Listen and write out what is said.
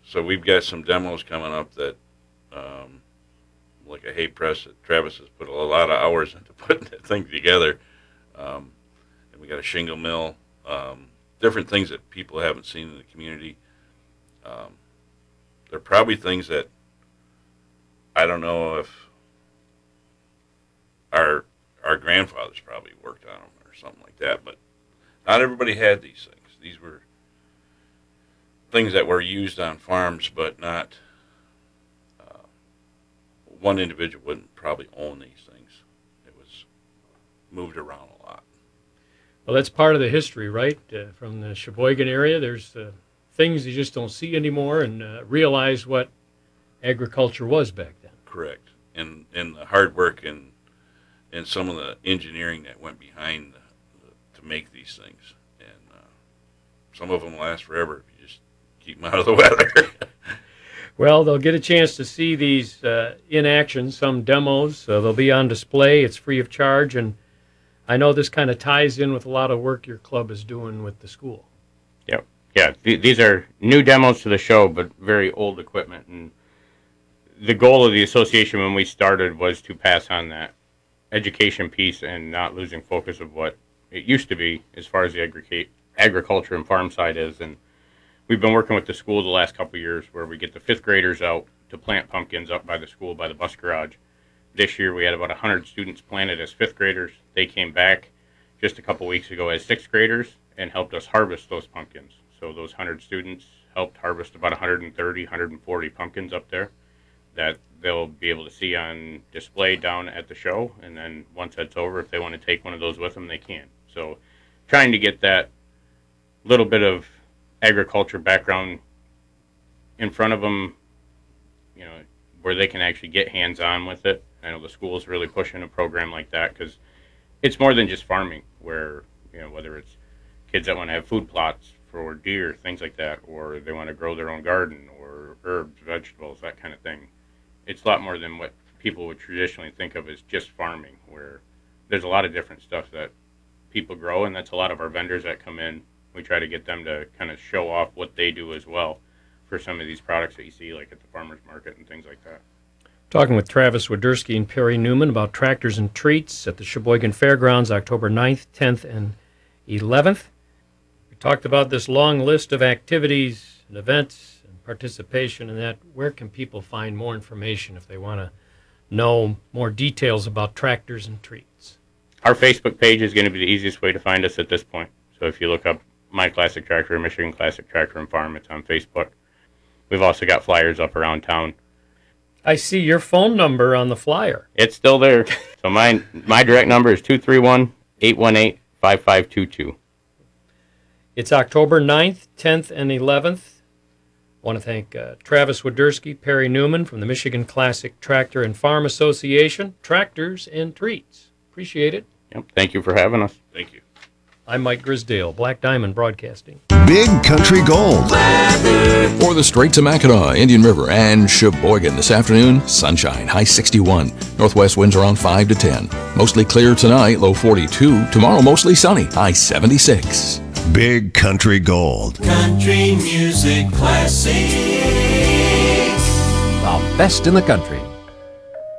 So we've got some demos coming up that, like a hay press that Travis has put a lot of hours into putting that thing together. And we got a shingle mill, different things that people haven't seen in the community. They're probably things that I don't know if our grandfathers probably worked on them or something like that, but not everybody had these things. These were things that were used on farms, but not one individual wouldn't probably own these things. It was moved around a lot. Well, that's part of the history, right? From the Sheboygan area, there's things you just don't see anymore, and realize what agriculture was back then. Correct. And the hard work and some of the engineering that went behind to make these things. And some of them last forever if you just keep them out of the weather. Well, they'll get a chance to see these in action, some demos. They'll be on display. It's free of charge, and I know this kind of ties in with a lot of work your club is doing with the school. Yep. Yeah, these are new demos to the show, but very old equipment. And the goal of the association when we started was to pass on that education piece and not losing focus of what it used to be as far as the agriculture and farm side is. And we've been working with the school the last couple of years where we get the fifth graders out to plant pumpkins up by the school, by the bus garage. This year we had about 100 students planted as fifth graders. They came back just a couple weeks ago as sixth graders and helped us harvest those pumpkins. So those 100 students helped harvest about 130, 140 pumpkins up there that they'll be able to see on display down at the show. And then once that's over, if they want to take one of those with them, they can. So trying to get that little bit of agriculture background in front of them, you know, where they can actually get hands-on with it. I know the school's really pushing a program like that because it's more than just farming, where, you know, whether it's kids that want to have food plots for deer, things like that, or they want to grow their own garden or herbs, vegetables, that kind of thing. It's a lot more than what people would traditionally think of as just farming, where there's a lot of different stuff that people grow, and that's a lot of our vendors that come in. We try to get them to kind of show off what they do as well for some of these products that you see like at the farmer's market and things like that. Talking with Travis Wadersky and Perry Newman about tractors and treats at the Sheboygan Fairgrounds, October 9th, 10th, and 11th. We talked about this long list of activities and events and participation and that. Where can people find more information if they want to know more details about tractors and treats? Our Facebook page is going to be the easiest way to find us at this point. So if you look up My Classic Tractor, Michigan Classic Tractor and Farm, it's on Facebook. We've also got flyers up around town. I see your phone number on the flyer. It's still there. So my direct number is 231-818-5522. It's October 9th, 10th, and 11th. I want to thank Travis Wadersky, Perry Newman from the Michigan Classic Tractor and Farm Association, Tractors and Treats. Appreciate it. Yep. Thank you for having us. Thank you. I'm Mike Grisdale, Black Diamond Broadcasting. Big Country Gold. For the Strait to Mackinac, Indian River, and Sheboygan this afternoon, sunshine, high 61. Northwest winds around 5 to 10. Mostly clear tonight, low 42. Tomorrow, mostly sunny, high 76. Big Country Gold. Country music classic. The best in the country.